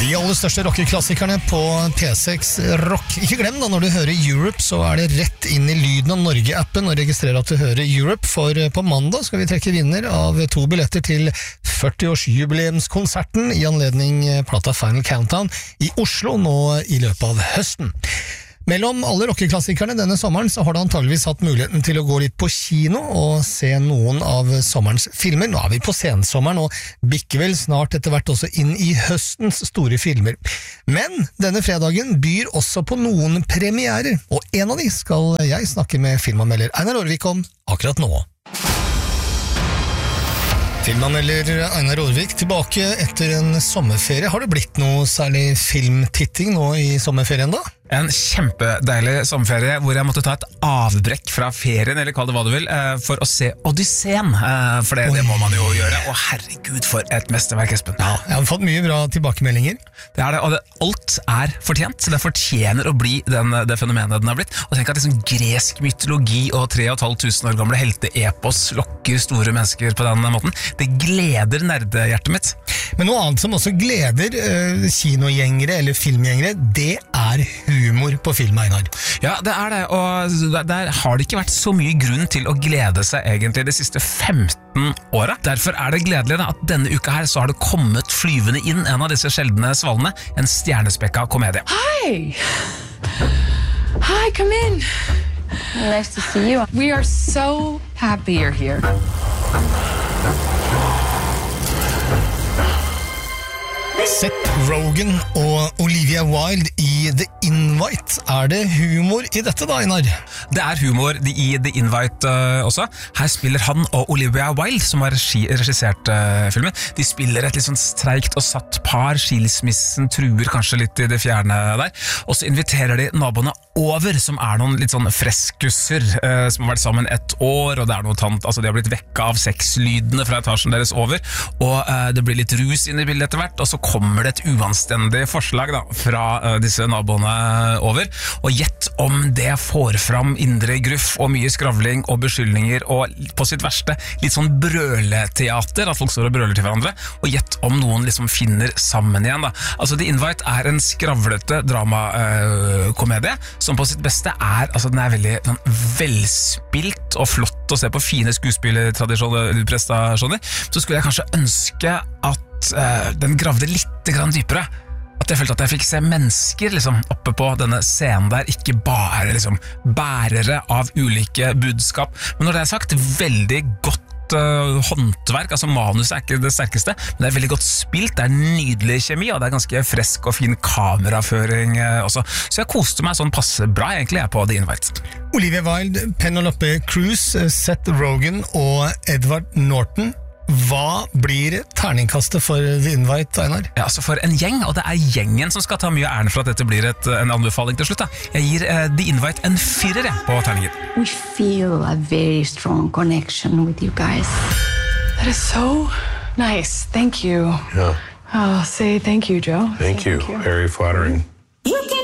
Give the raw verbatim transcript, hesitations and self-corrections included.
De aller største rockeklassikerne på P seks Rock. Ikke glem da, når du hører Europe, så er det rett inn i lyden av Norge-appen og registrerer at du hører Europe, for på mandag skal vi trekke vinner av to billetter til førti-årsjubileumskonserten i anledning plata Final Countdown i Oslo nå i løpet av høsten. Mellom alle rockeklassikerne denne sommeren så har du antageligvis hatt muligheten til å gå litt på kino og se noen av sommerens filmer. Nå er vi på sensommeren og bikker vel snart etter hvert også inn i høstens store filmer. Men denne fredagen byr også på noen premierer, og en av de skal jeg snakke med filmanmelder Einar Aarvik om akkurat nå. Filmanmelder Einar Aarvik tilbake etter en sommerferie. Har det blitt noe særlig filmtitting nå i sommerferien da? En kjempedeilig sommerferie hvor jeg måtte ta et avbrekk fra ferien, eller kall det hva du vil, for å se Odysseen, for det, det må man jo gjøre. Og herregud, for et mesterverk, Espen. Ja, jeg har fått mye bra tilbakemeldinger. Det er det, og det, alt er fortjent, så det fortjener å bli den, det fenomenet den har blitt. Og tenk at liksom gresk mytologi og tre og et halvt tusen år gamle helte-epos lokker store mennesker på den måten. Det gleder nerdehjertet mitt. Men noe annet som også gleder uh, kinogjengere eller filmgjengere, det er humor på film, Einar. Ja, det er det, og der, der har det ikke vært så mye grunn til å glede seg egentlig de siste femten åra. Derfor er det gledelig da, at denne uka her så har det kommet flyvende inn en av disse sjeldne svalene, en stjernespekka komedie. Hi! Hi, come in! Nice to see you. We are so happy you're here. Seth Rogen og Olivia Wilde i The Invite. Er det humor i dette da, Einar? Det er humor i The Invite uh, også. Her spiller han og Olivia Wilde, som har regi regissert uh, filmen. De spiller et litt sånn streikt og satt par. Skilsmissen truer kanskje litt i det fjerne der. Og så inviterer de naboene over, som er noen litt sånn freskusser, uh, som har vært sammen et år, og det er noe tant, altså de har blitt vekka av sexlydene fra etasjen deres over, og uh, det blir litt rus inn i bildet etter hvert, og så kommer det et uanstendig forslag da, fra uh, disse naboene over, og gjett om det får fram indre gruff og mye skravling og beskyldninger, og på sitt verste litt sånn brøleteater, at folk står og brøler til hverandre, og gjett om noen liksom finner sammen igjen da. Altså The Invite er en skravlete dramakomedie, uh, som på sitt beste er, altså den er veldig sånn, velspilt og flott å se på fine skuespillerprestasjoner, så skulle jeg kanskje ønske at uh, den gravde litt grann dypere, at jeg følte at jeg fikk se mennesker liksom, oppe på denne scenen der, ikke bare liksom, bærere av ulike budskap, men når det er sagt, veldig godt Uh, håndverk, altså manuset er ikke det sterkeste, men det er veldig godt spilt, det er nydelig kjemi, og det er ganske frisk og fin kameraføring uh, også, så jeg koste meg sånn passe bra egentlig jeg på The Invite. Olivia Wilde, Penelope Cruz, Seth Rogen og Edward Norton. Hva blir terningkastet for The Invite, Einar? Ja, altså for en gjeng, og det er gjengen som skal ta mye æren for at dette blir et, en anbefaling til slutt da. Jeg gir uh, The Invite en firer på terningen. We feel a very strong connection with you guys. That is so nice. Thank you. Yeah. I'll say thank you, Joe. Thank, thank you. you. Very flattering. You can